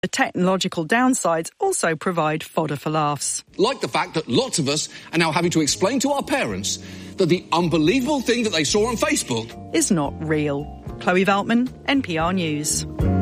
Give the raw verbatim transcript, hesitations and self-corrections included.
The technological downsides also provide fodder for laughs. Like the fact that lots of us are now having to explain to our parents that the unbelievable thing that they saw on Facebook is not real. Chloe Veltman, N P R News.